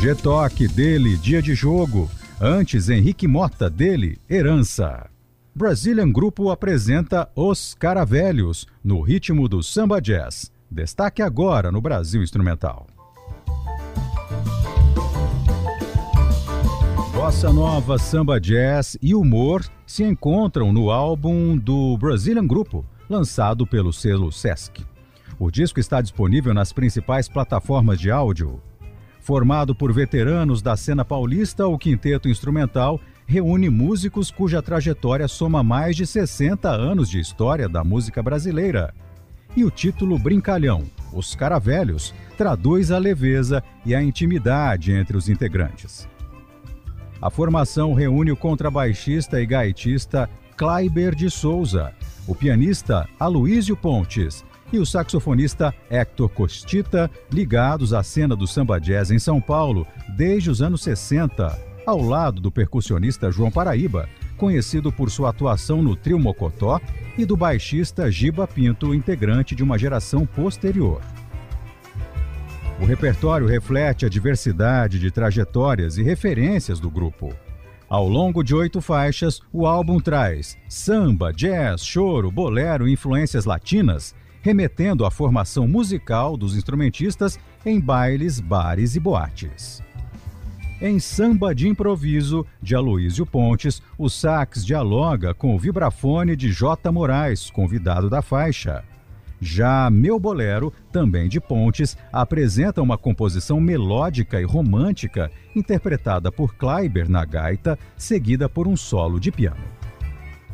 G-Toque, dele, Dia de Jogo. Antes, Henrique Motta, dele, Herança. Brazilian Grupo apresenta Os Caravelhos, no ritmo do samba jazz. Destaque agora no Brasil Instrumental. Bossa nova, samba jazz e humor se encontram no álbum do Brazilian Grupo, lançado pelo selo Sesc. O disco está disponível nas principais plataformas de áudio. Formado por veteranos da cena paulista, o quinteto instrumental reúne músicos cuja trajetória soma mais de 60 anos de história da música brasileira. E o título Brincalhão, Os Caravelhos, traduz a leveza e a intimidade entre os integrantes. A formação reúne o contrabaixista e gaitista Kleiber de Souza, o pianista Aloísio Pontes e o saxofonista Héctor Costita, ligados à cena do samba jazz em São Paulo desde os anos 60, ao lado do percussionista João Paraíba, conhecido por sua atuação no Trio Mocotó, e do baixista Giba Pinto, integrante de uma geração posterior. O repertório reflete a diversidade de trajetórias e referências do grupo. Ao longo de 8 faixas, o álbum traz samba, jazz, choro, bolero e influências latinas, remetendo à formação musical dos instrumentistas em bailes, bares e boates. Em Samba de Improviso, de Aloísio Pontes, o sax dialoga com o vibrafone de J. Moraes, convidado da faixa. Já Meu Bolero, também de Pontes, apresenta uma composição melódica e romântica, interpretada por Kleiber na gaita, seguida por um solo de piano.